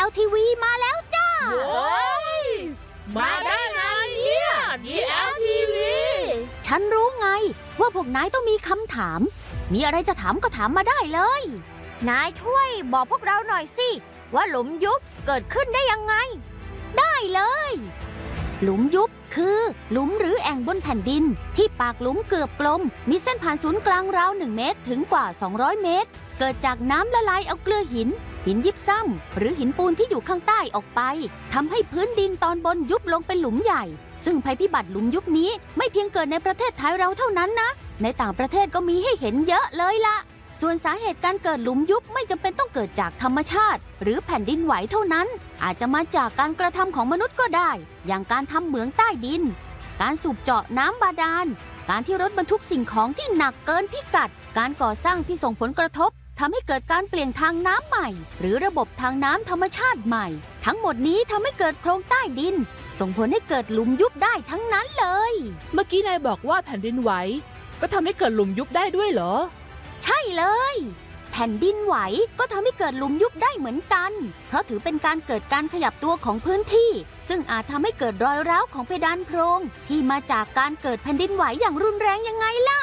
DLTV มาแล้วจ้าโอ้ยมาได้ไงเนี่ย DLTV ฉันรู้ไงว่าพวกนายต้องมีคำถามมีอะไรจะถามก็ถามมาได้เลยนายช่วยบอกพวกเราหน่อยสิว่าหลุมยุบเกิดขึ้นได้ยังไงได้เลยหลุมยุบคือหลุมหรือแอ่งบนแผ่นดินที่ปากหลุมเกือบกลมมีเส้นผ่านศูนย์กลางราว1 เมตรถึงกว่า200 เมตรเกิดจากน้ำละลายเอาเกลือหินยิบซ้ำหรือหินปูนที่อยู่ข้างใต้ออกไปทำให้พื้นดินตอนบนยุบลงเป็นหลุมใหญ่ซึ่งภัยพิบัติหลุมยุบนี้ไม่เพียงเกิดในประเทศไทยเราเท่านั้นนะในต่างประเทศก็มีให้เห็นเยอะเลยล่ะส่วนสาเหตุการเกิดหลุมยุบไม่จำเป็นต้องเกิดจากธรรมชาติหรือแผ่นดินไหวเท่านั้นอาจจะมาจากการกระทำของมนุษย์ก็ได้อย่างการทำเหมืองใต้ดินการสูบเจาะน้ำบาดาลการที่รถบรรทุกสิ่งของที่หนักเกินพิกัดการก่อสร้างที่ส่งผลกระทบทำให้เกิดการเปลี่ยนทางน้ำใหม่หรือระบบทางน้ำธรรมชาติใหม่ทั้งหมดนี้ทำให้เกิดโครงใต้ดินส่งผลให้เกิดหลุมยุบได้ทั้งนั้นเลยเมื่อกี้นายบอกว่าแผ่นดินไหวก็ทำให้เกิดหลุมยุบได้ด้วยเหรอใช่เลยแผ่นดินไหวก็ทำให้เกิดหลุมยุบได้เหมือนกันเพราะถือเป็นการเกิดการขยับตัวของพื้นที่ซึ่งอาจทำให้เกิดรอยร้าวของเพดานโพรงที่มาจากการเกิดแผ่นดินไหวอย่างรุนแรงยังไงล่ะ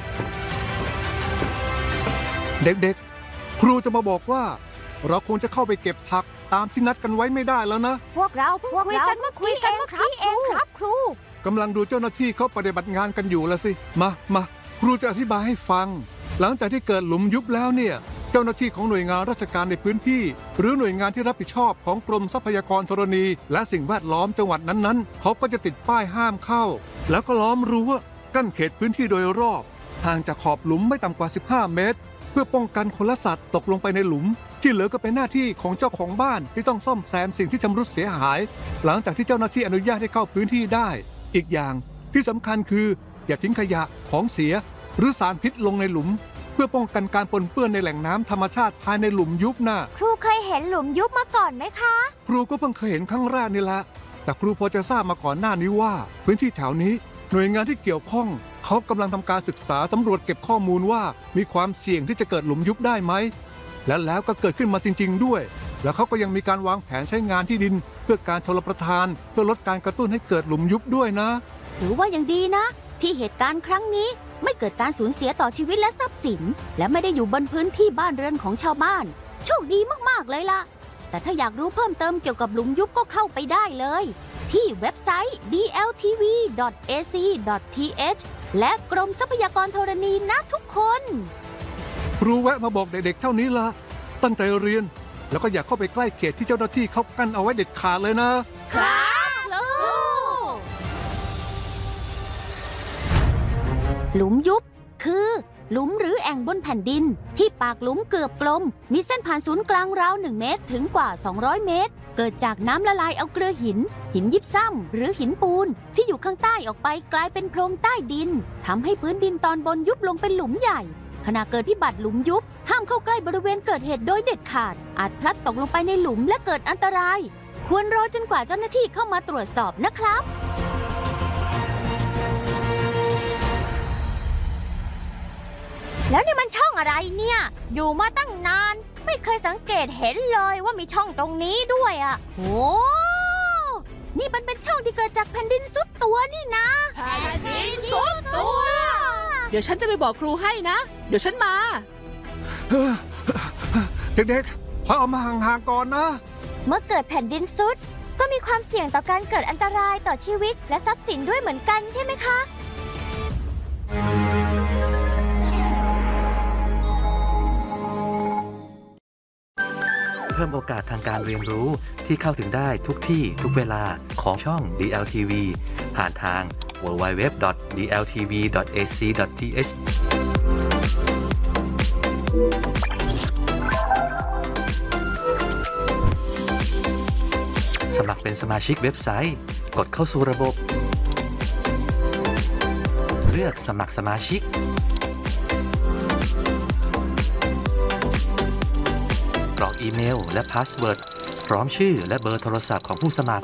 เด็กๆครูจะมาบอกว่าเราคงจะเข้าไปเก็บผักตามที่นัดกันไว้ไม่ได้แล้วนะพวกเราคุยกันเมื่อกี้เองครับครูกำลังดูเจ้าหน้าที่เขาปฏิบัติงานกันอยู่ละสิมาครูจะอธิบายให้ฟังหลังจากที่เกิดหลุมยุบแล้วเนี่ยเจ้าหน้าที่ของหน่วยงานราชการในพื้นที่หรือหน่วยงานที่รับผิดชอบของกรมทรัพยากรธรณีและสิ่งแวดล้อมจังหวัดนั้นๆเขาก็จะติดป้ายห้ามเข้าแล้วก็ล้อมรั้วกั้นเขตพื้นที่โดยรอบห่างจากขอบหลุมไม่ต่ำกว่า15 เมตรเพื่อป้องกันคนและสัตว์ตกลงไปในหลุมที่เหลือก็เป็นหน้าที่ของเจ้าของบ้านที่ต้องซ่อมแซมสิ่งที่ชำรุดเสียหายหลังจากที่เจ้าหน้าที่อนุญาตให้เข้าพื้นที่ได้อีกอย่างที่สำคัญคืออย่าทิ้งขยะของเสียหรือสารพิษลงในหลุมเพื่อป้องกันการปนเปื้อนในแหล่งน้ำธรรมชาติภายในหลุมยุบน่ะครูเคยเห็นหลุมยุบมาก่อนไหมคะครูก็เพิ่งเคยเห็นครั้งแรกนี่แหละแต่ครูพอจะทราบมาก่อนหน้านี้ว่าพื้นที่แถวนี้หน่วยงานที่เกี่ยวข้องเขากำลังทำการศึกษาสำรวจเก็บข้อมูลว่ามีความเสี่ยงที่จะเกิดหลุมยุบได้ไหมแล้วก็เกิดขึ้นมาจริงๆด้วยแล้วเขาก็ยังมีการวางแผนใช้งานที่ดินเพื่อการชลประทานเพื่อลดการกระตุ้นให้เกิดหลุมยุบด้วยนะถือว่ายังดีนะที่เหตุการณ์ครั้งนี้ไม่เกิดการสูญเสียต่อชีวิตและทรัพย์สินและไม่ได้อยู่บนพื้นที่บ้านเรือนของชาวบ้านโชคดีมากๆเลยล่ะแต่ถ้าอยากรู้เพิ่มเติมเกี่ยวกับหลุมยุบก็เข้าไปได้เลยที่เว็บไซต์ dltv.ac.th และกรมทรัพยากรธรณีนะทุกคนครูแวะมาบอกเด็กๆเท่านี้ละตั้งใจเรียนแล้วก็อย่าเข้าไปใกล้เขตที่เจ้าหน้าที่เขากั้นเอาไว้เด็ดขาดเลยนะครับหลุมยุบคือหลุมหรือแอ่งบนแผ่นดินที่ปากหลุมเกือบกลมมีเส้นผ่านศูนย์กลางราว1 เมตรถึงกว่า200 เมตรเกิดจากน้ำละลายเอาเกลือหินยิบซ้ำหรือหินปูนที่อยู่ข้างใต้ออกไปกลายเป็นโพรงใต้ดินทำให้พื้นดินตอนบนยุบลงเป็นหลุมใหญ่ขณะเกิดพิบัติหลุมยุบห้ามเข้าใกล้บริเวณเกิดเหตุโดยเด็ดขาดอาจพลัดตกลงไปในหลุมและเกิดอันตรายควรรอจนกว่าเจ้าหน้าที่เข้ามาตรวจสอบนะครับแล้วนี่มันช่องอะไรเนี่ยอยู่มาตั้งนานไม่เคยสังเกตเห็นเลยว่ามีช่องตรงนี้ด้วยอ่ะโอ้นี่มันเป็นช่องที่เกิดจากแผ่นดินซุดตัวนี่นะแผ่นดินซุดตัวเดี๋ยวฉันจะไปบอกครูให้นะเดี๋ยวฉันมาเด็กๆพาเอามาห่างๆก่อนนะเมื่อเกิดแผ่นดินซุดก็มีความเสี่ยงต่อการเกิดอันตรายต่อชีวิตและทรัพย์สินด้วยเหมือนกันใช่ไหมคะเพิ่มโอกาสทางการเรียนรู้ที่เข้าถึงได้ทุกที่ทุกเวลาของช่อง DLTV ผ่านทาง www.dltv.ac.th สมัครเป็นสมาชิกเว็บไซต์กดเข้าสู่ระบบเลือกสมัครสมาชิกกรอกอีเมลและพาสเวิร์ดพร้อมชื่อและเบอร์โทรศัพท์ของผู้สมัคร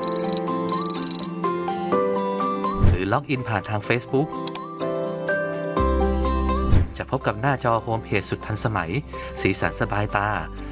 หรือล็อกอินผ่านทาง Facebook จะพบกับหน้าจอโฮมเพจสุดทันสมัยสีสันสบายตา